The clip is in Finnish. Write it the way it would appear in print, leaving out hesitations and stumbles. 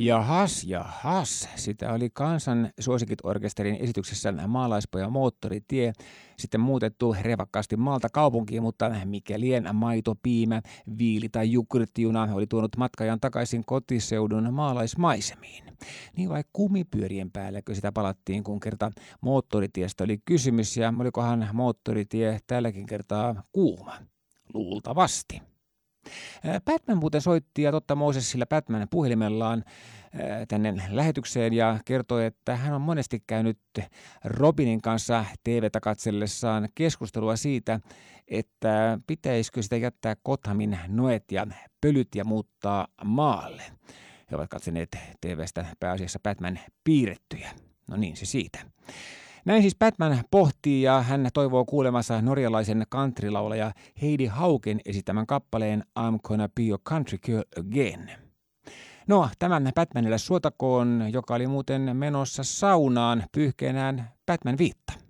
Jahas, sitä oli Kansan suosikit-orkesterin esityksessä Maalaispojan moottoritie, sitten muutettu revakkaasti maalta kaupunkiin, mutta mikä lien maito, piimä, viili tai jogurttijuna oli tuonut matkajan takaisin kotiseudun maalaismaisemiin. Niin vai kumipyörien päälläkö sitä palattiin, kun kerta moottoritiestä oli kysymys, ja olikohan moottoritie tälläkin kertaa kuuma? Luultavasti. Batman muuten soitti ja Totta Mosesilla Batman puhelimellaan tänne lähetykseen ja kertoi, että hän on monesti käynyt Robinin kanssa TV:tä katsellessaan keskustelua siitä, että pitäisikö sitä jättää Gothamin noet ja pölyt ja muuttaa maalle. He ovat katsoneet TV:stä pääasiassa Batman piirrettyjä. No niin, se siitä. Näin siis Batman pohtii ja hän toivoo kuulemansa norjalaisen countrylaulaja Heidi Hauken esittämän kappaleen I'm Gonna Be Your Country Girl Again. No, tämän Batmanille suotakoon, joka oli muuten menossa saunaan pyyhkeenään Batman-viitta.